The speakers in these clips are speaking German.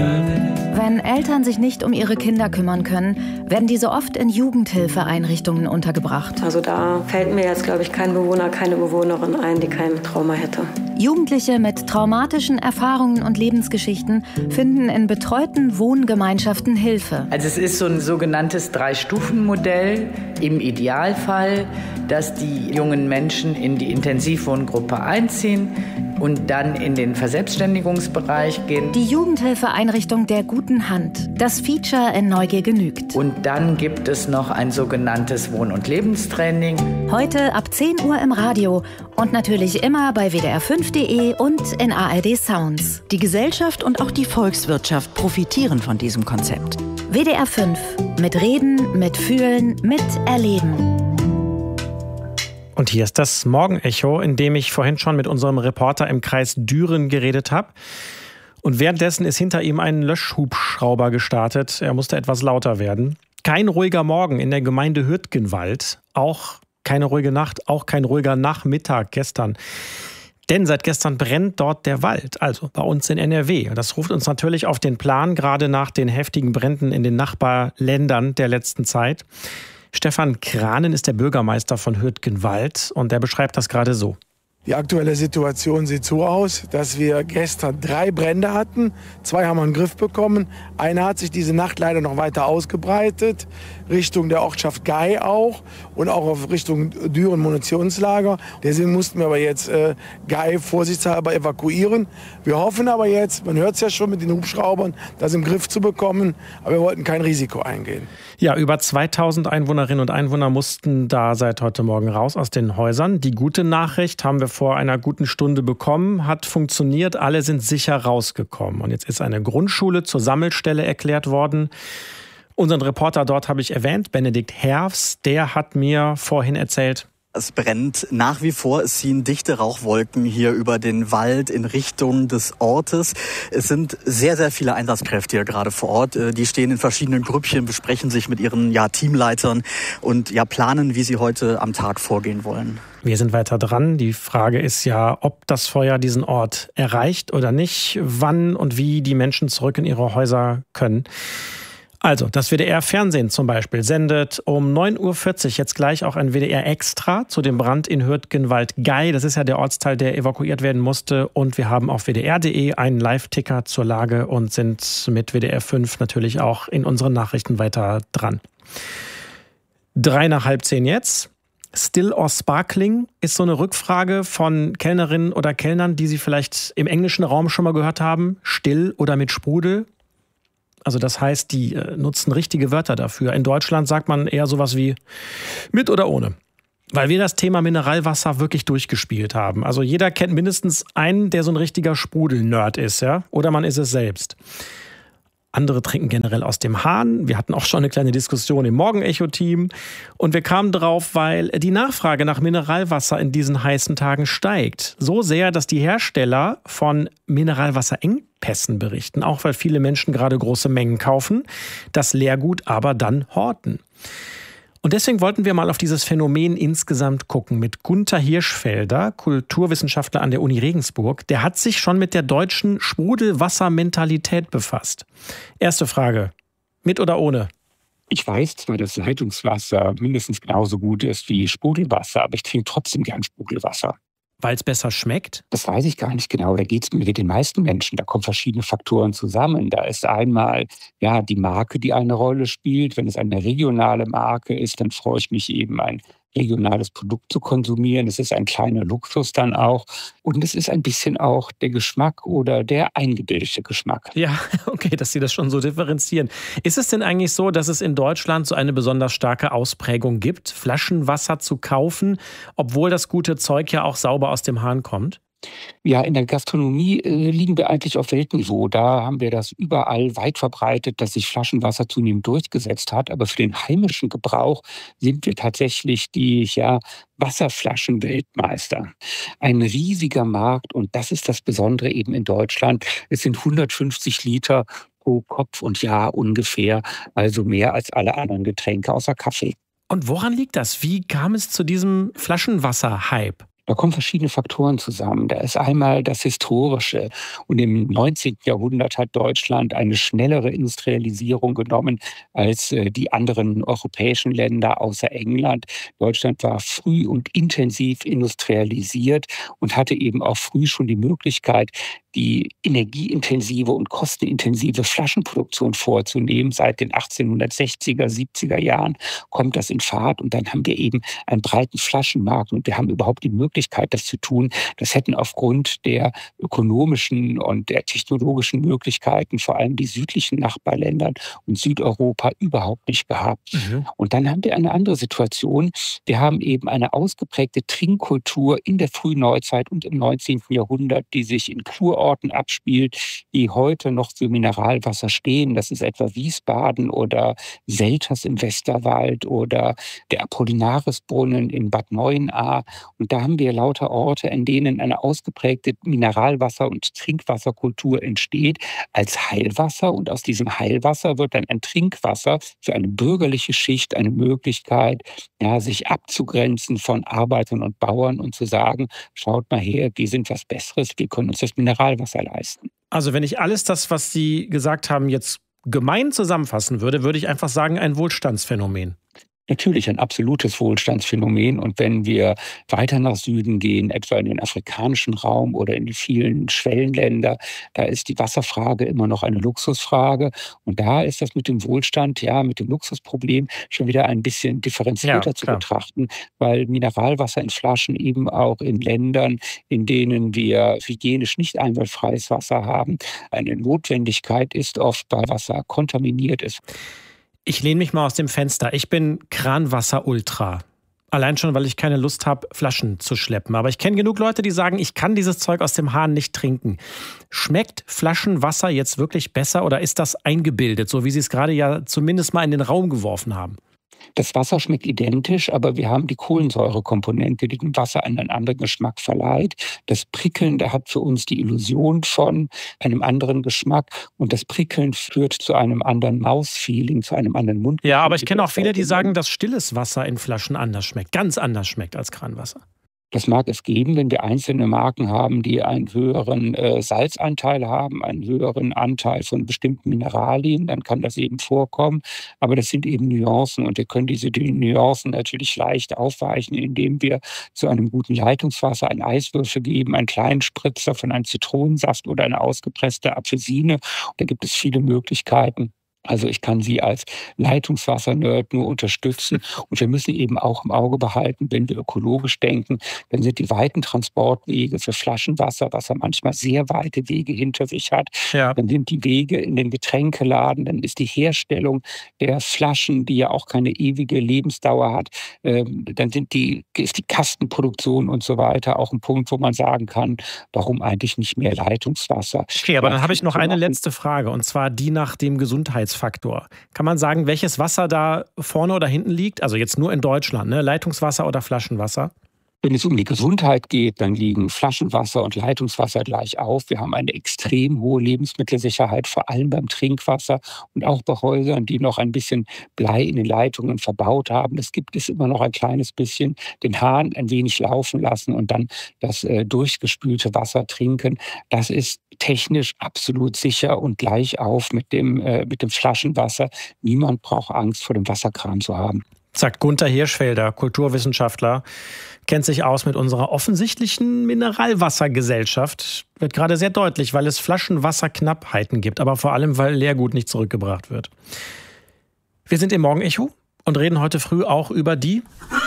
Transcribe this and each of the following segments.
Wenn Eltern sich nicht um ihre Kinder kümmern können, werden diese oft in Jugendhilfeeinrichtungen untergebracht. Also da fällt mir jetzt, glaube ich, kein Bewohner, keine Bewohnerin ein, die kein Trauma hätte. Jugendliche mit traumatischen Erfahrungen und Lebensgeschichten finden in betreuten Wohngemeinschaften Hilfe. Also es ist so ein sogenanntes 3-Stufen-Modell im Idealfall, dass die jungen Menschen in die Intensivwohngruppe einziehen und dann in den Verselbstständigungsbereich gehen. Die Jugendhilfeeinrichtung der guten Hand. Das Feature in Neugier genügt. Und dann gibt es noch ein sogenanntes Wohn- und Lebenstraining. Heute ab 10 Uhr im Radio und natürlich immer bei wdr5.de und in ARD Sounds. Die Gesellschaft und auch die Volkswirtschaft profitieren von diesem Konzept. WDR 5. Mit Reden, mit Fühlen, mit Erleben. Und hier ist das Morgenecho, in dem ich vorhin schon mit unserem Reporter im Kreis Düren geredet habe. Und währenddessen ist hinter ihm ein Löschhubschrauber gestartet. Er musste etwas lauter werden. Kein ruhiger Morgen in der Gemeinde Hürtgenwald. Auch keine ruhige Nacht, auch kein ruhiger Nachmittag gestern. Denn seit gestern brennt dort der Wald, also bei uns in NRW. Und das ruft uns natürlich auf den Plan, gerade nach den heftigen Bränden in den Nachbarländern der letzten Zeit. Stefan Kranen ist der Bürgermeister von Hürtgenwald und der beschreibt das gerade so. Die aktuelle Situation sieht so aus, dass wir gestern 3 Brände hatten. 2 haben wir in den Griff bekommen. Einer hat sich diese Nacht leider noch weiter ausgebreitet, Richtung der Ortschaft Gei auch und auch auf Richtung Düren Munitionslager. Deswegen mussten wir aber jetzt Gei vorsichtshalber evakuieren. Wir hoffen aber jetzt, man hört es ja schon mit den Hubschraubern, das im Griff zu bekommen. Aber wir wollten kein Risiko eingehen. Ja, über 2000 Einwohnerinnen und Einwohner mussten da seit heute Morgen raus aus den Häusern. Die gute Nachricht haben wir vor einer guten Stunde bekommen, hat funktioniert, alle sind sicher rausgekommen. Und jetzt ist eine Grundschule zur Sammelstelle erklärt worden. Unseren Reporter dort habe ich erwähnt, Benedikt Herfs, der hat mir vorhin erzählt: Es brennt nach wie vor, es ziehen dichte Rauchwolken hier über den Wald in Richtung des Ortes. Es sind sehr, sehr viele Einsatzkräfte hier gerade vor Ort. Die stehen in verschiedenen Grüppchen, besprechen sich mit ihren Teamleitern und planen, wie sie heute am Tag vorgehen wollen. Wir sind weiter dran. Die Frage ist ja, ob das Feuer diesen Ort erreicht oder nicht, wann und wie die Menschen zurück in ihre Häuser können. Also, das WDR-Fernsehen zum Beispiel sendet um 9.40 Uhr jetzt gleich auch ein WDR-Extra zu dem Brand in Hürtgenwald-Gei. Das ist ja der Ortsteil, der evakuiert werden musste. Und wir haben auf WDR.de einen Live-Ticker zur Lage und sind mit WDR 5 natürlich auch in unseren Nachrichten weiter dran. 3 nach halb 10 jetzt. Still or Sparkling ist so eine Rückfrage von Kellnerinnen oder Kellnern, die Sie vielleicht im englischen Raum schon mal gehört haben. Still oder mit Sprudel? Also das heißt, die nutzen richtige Wörter dafür. In Deutschland sagt man eher sowas wie mit oder ohne. Weil wir das Thema Mineralwasser wirklich durchgespielt haben. Also jeder kennt mindestens einen, der so ein richtiger Sprudel-Nerd ist, ja? Oder man ist es selbst. Andere trinken generell aus dem Hahn. Wir hatten auch schon eine kleine Diskussion im Morgenecho-Team. Und wir kamen drauf, weil die Nachfrage nach Mineralwasser in diesen heißen Tagen steigt. So sehr, dass die Hersteller von Mineralwasserengpässen berichten. Auch weil viele Menschen gerade große Mengen kaufen, das Leergut aber dann horten. Und deswegen wollten wir mal auf dieses Phänomen insgesamt gucken mit Gunther Hirschfelder, Kulturwissenschaftler an der Uni Regensburg. Der hat sich schon mit der deutschen Sprudelwassermentalität befasst. Erste Frage, mit oder ohne? Ich weiß zwar, dass Leitungswasser mindestens genauso gut ist wie Sprudelwasser, aber ich trinke trotzdem gern Sprudelwasser. Weil es besser schmeckt? Das weiß ich gar nicht genau. Da geht es mit den meisten Menschen. Da kommen verschiedene Faktoren zusammen. Da ist einmal die Marke, die eine Rolle spielt. Wenn es eine regionale Marke ist, dann freue ich mich eben, ein regionales Produkt zu konsumieren. Es ist ein kleiner Luxus dann auch. Und es ist ein bisschen auch der Geschmack oder der eingebildete Geschmack. Ja, okay, dass Sie das schon so differenzieren. Ist es denn eigentlich so, dass es in Deutschland so eine besonders starke Ausprägung gibt, Flaschenwasser zu kaufen, obwohl das gute Zeug ja auch sauber aus dem Hahn kommt? Ja, in der Gastronomie liegen wir eigentlich auf Weltniveau. Da haben wir das überall weit verbreitet, dass sich Flaschenwasser zunehmend durchgesetzt hat. Aber für den heimischen Gebrauch sind wir tatsächlich die Wasserflaschen-Weltmeister. Ein riesiger Markt und das ist das Besondere eben in Deutschland. Es sind 150 Liter pro Kopf und Jahr ungefähr, also mehr als alle anderen Getränke außer Kaffee. Und woran liegt das? Wie kam es zu diesem Flaschenwasser-Hype? Da kommen verschiedene Faktoren zusammen. Da ist einmal das Historische. Und im 19. Jahrhundert hat Deutschland eine schnellere Industrialisierung genommen als die anderen europäischen Länder außer England. Deutschland war früh und intensiv industrialisiert und hatte eben auch früh schon die Möglichkeit, die energieintensive und kostenintensive Flaschenproduktion vorzunehmen. Seit den 1860er, 70er Jahren kommt das in Fahrt und dann haben wir eben einen breiten Flaschenmarkt und wir haben überhaupt die Möglichkeit, das zu tun. Das hätten aufgrund der ökonomischen und der technologischen Möglichkeiten vor allem die südlichen Nachbarländer und Südeuropa überhaupt nicht gehabt. Und dann haben wir eine andere Situation. Wir haben eben eine ausgeprägte Trinkkultur in der frühen Neuzeit und im 19. Jahrhundert, die sich in Kurorten abspielt, die heute noch für Mineralwasser stehen. Das ist etwa Wiesbaden oder Selters im Westerwald oder der Apollinarisbrunnen in Bad Neuenahr. Und da haben wir lauter Orte, in denen eine ausgeprägte Mineralwasser- und Trinkwasserkultur entsteht als Heilwasser. Und aus diesem Heilwasser wird dann ein Trinkwasser für eine bürgerliche Schicht eine Möglichkeit, sich abzugrenzen von Arbeitern und Bauern und zu sagen, schaut mal her, wir sind was Besseres, wir können uns das Mineralwasser leisten. Also wenn ich alles das, was Sie gesagt haben, jetzt gemein zusammenfassen würde, würde ich einfach sagen, ein Wohlstandsphänomen. Natürlich ein absolutes Wohlstandsphänomen. Und wenn wir weiter nach Süden gehen, etwa in den afrikanischen Raum oder in die vielen Schwellenländer, da ist die Wasserfrage immer noch eine Luxusfrage. Und da ist das mit dem Wohlstand, mit dem Luxusproblem schon wieder ein bisschen differenzierter zu betrachten, weil Mineralwasser in Flaschen eben auch in Ländern, in denen wir hygienisch nicht einwandfreies Wasser haben, eine Notwendigkeit ist oft, weil Wasser kontaminiert ist. Ich lehne mich mal aus dem Fenster. Ich bin Kranwasser-Ultra. Allein schon, weil ich keine Lust habe, Flaschen zu schleppen. Aber ich kenne genug Leute, die sagen, ich kann dieses Zeug aus dem Hahn nicht trinken. Schmeckt Flaschenwasser jetzt wirklich besser oder ist das eingebildet, so wie Sie es gerade ja zumindest mal in den Raum geworfen haben? Das Wasser schmeckt identisch, aber wir haben die Kohlensäurekomponente, die dem Wasser einen anderen Geschmack verleiht. Das Prickeln, da hat für uns die Illusion von einem anderen Geschmack. Und das Prickeln führt zu einem anderen Mouthfeeling, zu einem anderen Mundgefühl. Ja, aber ich kenne auch viele, die sagen, dass stilles Wasser in Flaschen anders schmeckt, ganz anders schmeckt als Kranwasser. Das mag es geben, wenn wir einzelne Marken haben, die einen höheren Salzanteil haben, einen höheren Anteil von bestimmten Mineralien, dann kann das eben vorkommen. Aber das sind eben Nuancen und wir können diese Nuancen natürlich leicht aufweichen, indem wir zu einem guten Leitungswasser einen Eiswürfel geben, einen kleinen Spritzer von einem Zitronensaft oder eine ausgepresste Apfelsine. Da gibt es viele Möglichkeiten. Also ich kann Sie als Leitungswasser-Nerd nur unterstützen. Und wir müssen eben auch im Auge behalten, wenn wir ökologisch denken, dann sind die weiten Transportwege für Flaschenwasser, was ja manchmal sehr weite Wege hinter sich hat, dann sind die Wege in den Getränkeladen, dann ist die Herstellung der Flaschen, die ja auch keine ewige Lebensdauer hat, dann ist die Kastenproduktion und so weiter auch ein Punkt, wo man sagen kann, warum eigentlich nicht mehr Leitungswasser? Okay, aber dann habe ich noch eine letzte Frage, und zwar die nach dem Gesundheitsfaktor. Kann man sagen, welches Wasser da vorne oder hinten liegt? Also jetzt nur in Deutschland, ne? Leitungswasser oder Flaschenwasser? Wenn es um die Gesundheit geht, dann liegen Flaschenwasser und Leitungswasser gleich auf. Wir haben eine extrem hohe Lebensmittelsicherheit, vor allem beim Trinkwasser und auch bei Häusern, die noch ein bisschen Blei in den Leitungen verbaut haben. Es gibt es immer noch ein kleines bisschen, den Hahn ein wenig laufen lassen und dann das durchgespülte Wasser trinken. Das ist technisch absolut sicher und gleich auf mit dem Flaschenwasser. Niemand braucht Angst vor dem Wasserkram zu haben. Sagt Gunther Hirschfelder, Kulturwissenschaftler, kennt sich aus mit unserer offensichtlichen Mineralwassergesellschaft. Wird gerade sehr deutlich, weil es Flaschenwasserknappheiten gibt, aber vor allem, weil Leergut nicht zurückgebracht wird. Wir sind im Morgenecho und reden heute früh auch über die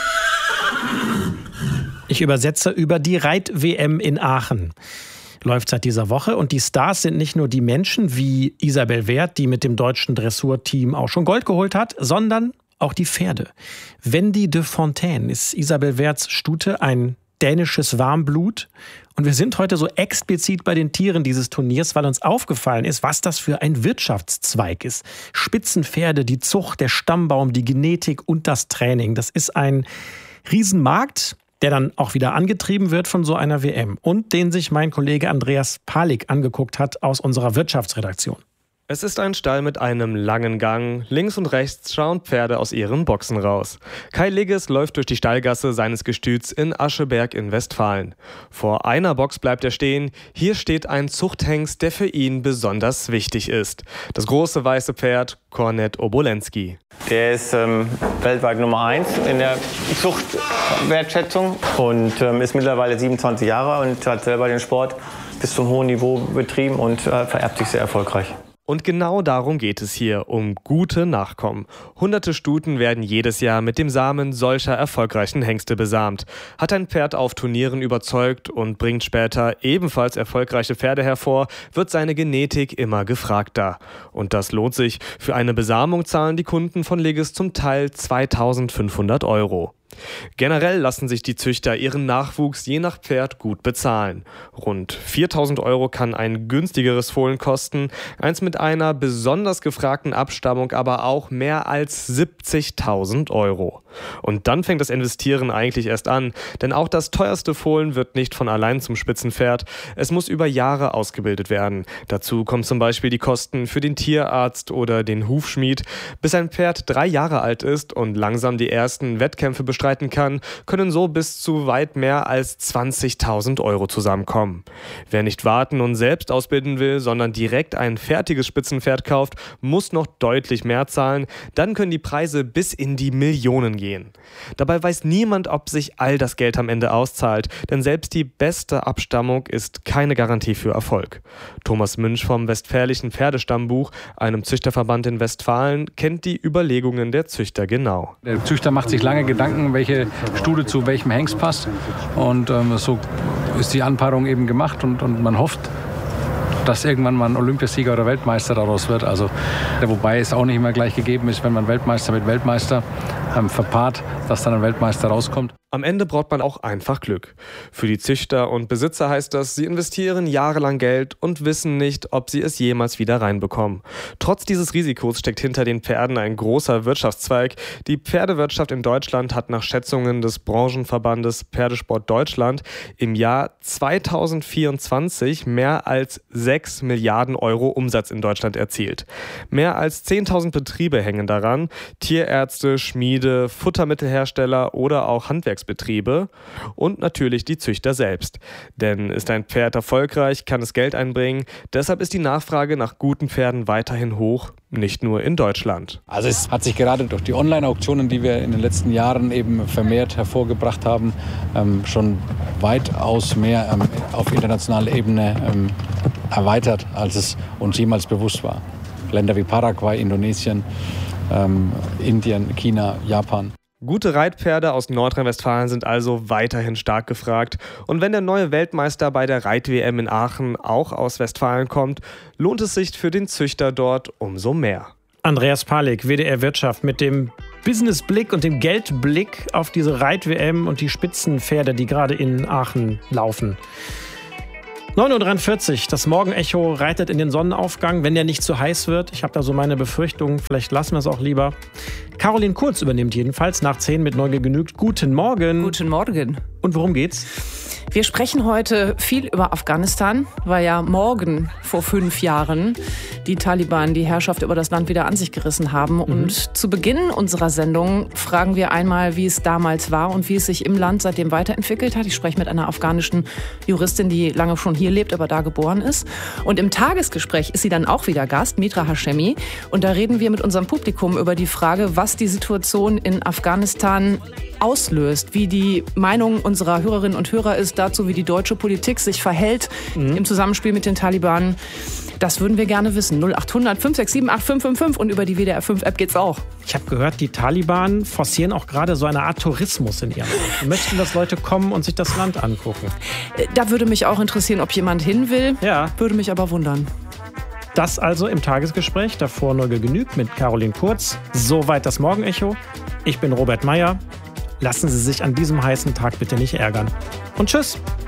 Reit-WM in Aachen. Läuft seit dieser Woche und die Stars sind nicht nur die Menschen wie Isabel Werth, die mit dem deutschen Dressurteam auch schon Gold geholt hat, sondern auch die Pferde. Wendy de Fontaine ist Isabel Werths Stute, ein dänisches Warmblut. Und wir sind heute so explizit bei den Tieren dieses Turniers, weil uns aufgefallen ist, was das für ein Wirtschaftszweig ist. Spitzenpferde, die Zucht, der Stammbaum, die Genetik und das Training. Das ist ein Riesenmarkt, der dann auch wieder angetrieben wird von so einer WM und den sich mein Kollege Andreas Palik angeguckt hat aus unserer Wirtschaftsredaktion. Es ist ein Stall mit einem langen Gang. Links und rechts schauen Pferde aus ihren Boxen raus. Kai Ligges läuft durch die Stallgasse seines Gestüts in Ascheberg in Westfalen. Vor einer Box bleibt er stehen. Hier steht ein Zuchthengst, der für ihn besonders wichtig ist. Das große weiße Pferd Kornet Obolensky. Der ist weltweit Nummer 1 in der Zuchtwertschätzung und ist mittlerweile 27 Jahre und hat selber den Sport bis zum hohen Niveau betrieben und vererbt sich sehr erfolgreich. Und genau darum geht es hier, um gute Nachkommen. Hunderte Stuten werden jedes Jahr mit dem Samen solcher erfolgreichen Hengste besamt. Hat ein Pferd auf Turnieren überzeugt und bringt später ebenfalls erfolgreiche Pferde hervor, wird seine Genetik immer gefragter. Und das lohnt sich. Für eine Besamung zahlen die Kunden von Ligges zum Teil 2.500 €. Generell lassen sich die Züchter ihren Nachwuchs je nach Pferd gut bezahlen. Rund 4.000 € kann ein günstigeres Fohlen kosten, eins mit einer besonders gefragten Abstammung aber auch mehr als 70.000 €. Und dann fängt das Investieren eigentlich erst an, denn auch das teuerste Fohlen wird nicht von allein zum Spitzenpferd. Es muss über Jahre ausgebildet werden. Dazu kommen zum Beispiel die Kosten für den Tierarzt oder den Hufschmied. Bis ein Pferd 3 Jahre alt ist und langsam die ersten Wettkämpfe bestreiten kann, können so bis zu weit mehr als 20.000 € zusammenkommen. Wer nicht warten und selbst ausbilden will, sondern direkt ein fertiges Spitzenpferd kauft, muss noch deutlich mehr zahlen. Dann können die Preise bis in die Millionen gehen. Dabei weiß niemand, ob sich all das Geld am Ende auszahlt, denn selbst die beste Abstammung ist keine Garantie für Erfolg. Thomas Münch vom Westfälischen Pferdestammbuch, einem Züchterverband in Westfalen, kennt die Überlegungen der Züchter genau. Der Züchter macht sich lange Gedanken, welche Stute zu welchem Hengst passt. Und so ist die Anpaarung eben gemacht und man hofft, dass irgendwann mal ein Olympiasieger oder Weltmeister daraus wird. Also, wobei es auch nicht immer gleich gegeben ist, wenn man Weltmeister mit Weltmeister verpaart, dass dann ein Weltmeister rauskommt. Am Ende braucht man auch einfach Glück. Für die Züchter und Besitzer heißt das, sie investieren jahrelang Geld und wissen nicht, ob sie es jemals wieder reinbekommen. Trotz dieses Risikos steckt hinter den Pferden ein großer Wirtschaftszweig. Die Pferdewirtschaft in Deutschland hat nach Schätzungen des Branchenverbandes Pferdesport Deutschland im Jahr 2024 mehr als 6 Milliarden € Umsatz in Deutschland erzielt. Mehr als 10.000 Betriebe hängen daran, Tierärzte, Schmiede, Futtermittelhersteller oder auch Handwerksbetriebe und natürlich die Züchter selbst. Denn ist ein Pferd erfolgreich, kann es Geld einbringen. Deshalb ist die Nachfrage nach guten Pferden weiterhin hoch, nicht nur in Deutschland. Also es hat sich gerade durch die Online-Auktionen, die wir in den letzten Jahren eben vermehrt hervorgebracht haben, schon weitaus mehr auf internationaler Ebene erweitert, als es uns jemals bewusst war. Länder wie Paraguay, Indonesien, Indien, China, Japan. Gute Reitpferde aus Nordrhein-Westfalen sind also weiterhin stark gefragt. Und wenn der neue Weltmeister bei der Reit-WM in Aachen auch aus Westfalen kommt, lohnt es sich für den Züchter dort umso mehr. Andreas Palik, WDR Wirtschaft, mit dem Businessblick und dem Geldblick auf diese Reit-WM und die Spitzenpferde, die gerade in Aachen laufen. 9.43 Uhr, das Morgenecho reitet in den Sonnenaufgang, wenn der nicht zu heiß wird. Ich habe da so meine Befürchtungen, vielleicht lassen wir es auch lieber. Caroline Kurz übernimmt jedenfalls nach 10 mit Neugier genügt. Guten Morgen. Guten Morgen. Und worum geht's? Wir sprechen heute viel über Afghanistan, weil ja morgen vor 5 Jahren die Taliban die Herrschaft über das Land wieder an sich gerissen haben. Und zu Beginn unserer Sendung fragen wir einmal, wie es damals war und wie es sich im Land seitdem weiterentwickelt hat. Ich spreche mit einer afghanischen Juristin, die lange schon hier lebt, aber da geboren ist. Und im Tagesgespräch ist sie dann auch wieder Gast, Mitra Hashemi. Und da reden wir mit unserem Publikum über die Frage, was die Situation in Afghanistan auslöst, wie die Meinung unserer Hörerinnen und Hörer ist dazu, wie die deutsche Politik sich verhält im Zusammenspiel mit den Taliban. Das würden wir gerne wissen. 0800 567 8555 und über die WDR 5 App geht's auch. Ich habe gehört, die Taliban forcieren auch gerade so eine Art Tourismus in ihrem Land. Sie möchten, dass Leute kommen und sich das Land angucken. Da würde mich auch interessieren, ob jemand hin will. Ja. Würde mich aber wundern. Das also im Tagesgespräch. Davor Neugier genügt mit Caroline Kurz. Soweit das Morgenecho. Ich bin Robert Meyer. Lassen Sie sich an diesem heißen Tag bitte nicht ärgern. Und tschüss.